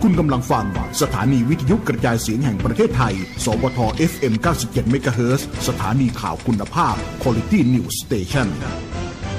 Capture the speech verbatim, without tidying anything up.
คุณกำลังฟังสถานีวิทยุกระจายเสียงแห่งประเทศไทยสวท เอฟ เอ็ม เก้าสิบเจ็ด เมกะเฮิรตซ์ สถานีข่าวคุณภาพ Quality News Station